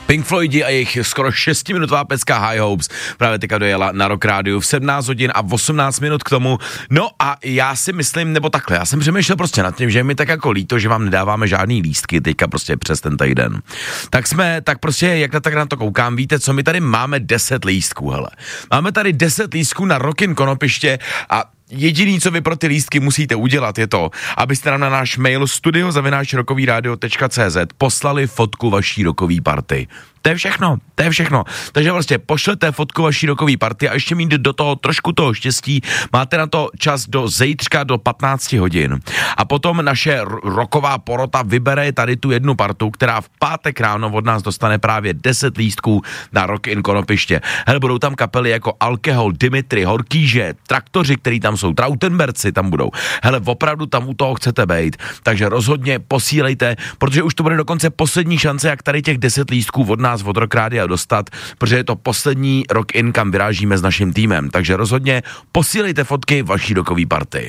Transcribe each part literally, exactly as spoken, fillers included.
Pink Floydi a jejich skoro šestiminutová pecka High Hopes právě teďka dojela na Rock Rádiu v sedmnáct hodin a osmnáct minut k tomu. No a já si myslím, nebo takhle, já jsem přemýšlel prostě nad tím, že mi tak jako líto, že vám nedáváme žádný lístky teďka prostě přes ten týden. Tak jsme, tak prostě, jak na tak na to koukám, víte co, my tady máme deset lístků, hele. Máme tady deset lístků na Rockin Konopiště a jediný, co vy pro ty lístky musíte udělat, je to, abyste nám na náš mail studio zavináč rockovyradio tečka cé zet poslali fotku vaší rockové party. To je všechno, to je všechno. Takže vlastně pošlete fotku vaší rockové party a ještě mít do toho trošku toho štěstí. Máte na to čas do zítřka do patnáct hodin. A potom naše rocková porota vybere tady tu jednu partu, která v pátek ráno od nás dostane právě deset lístků na Rockin Konopiště. Hele, budou tam kapely jako Alkohol, Dimitri, Horkýže, Traktoři, který tam jsou, Trautenberci tam budou. Hele, opravdu tam u toho chcete být. Takže rozhodně posílejte, protože už to bude dokonce poslední šance, jak tady těch deset lístků od nás od Rock Rádia dostat, protože je to poslední Rock In, kam vyrážíme s naším týmem. Takže rozhodně posílejte fotky vaší rockové party.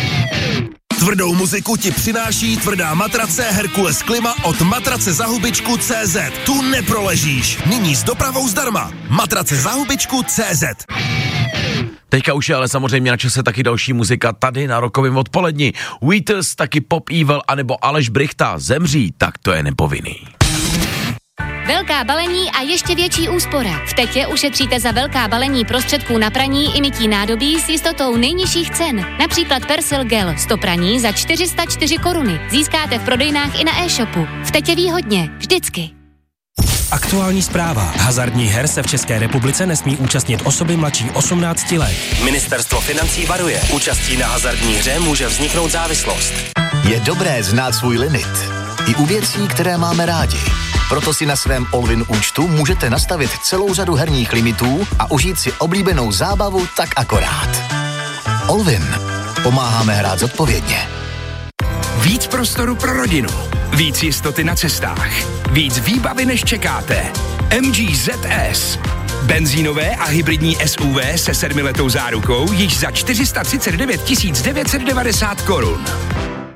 Tvrdou muziku ti přináší tvrdá matrace Herkules Klima od matrace za hubičku tečka cé zet. Tu neproležíš. Nyní s dopravou zdarma. Matrace za hubičku tečka cé zet. Teďka už je ale samozřejmě na čase taky další muzika tady na Rockovém odpoledni. Weeters, taky Pop Evil, anebo Aleš Brychta zemří, tak to je nepovinný. Velká balení a ještě větší úspora. V Tetě ušetříte za velká balení prostředků na praní i mytí nádobí s jistotou nejnižších cen. Například Persil Gel sto praní za čtyři sta čtyři koruny. Získáte v prodejnách i na e-shopu. V Tetě výhodně. Vždycky. Aktuální zpráva. Hazardních her se v České republice nesmí účastnit osoby mladší osmnácti let. Ministerstvo financí varuje. Účastí na hazardní hře může vzniknout závislost. Je dobré znát svůj limit. I u věcí, které máme rádi. Proto si na svém Allwin účtu můžete nastavit celou řadu herních limitů a užít si oblíbenou zábavu tak akorát. Allwin. Pomáháme hrát zodpovědně. Víc prostoru pro rodinu. Víc jistoty na cestách. Víc výbavy, než čekáte. M G Z S. Benzínové a hybridní S U V se sedmiletou zárukou již za čtyři sta třicet devět tisíc devět set devadesát korun.